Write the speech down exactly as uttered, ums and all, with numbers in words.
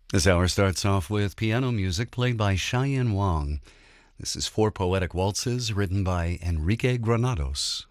This hour starts off with piano music played by Cheyenne Wong. This is Four Poetic Waltzes, written by Enrique Granados.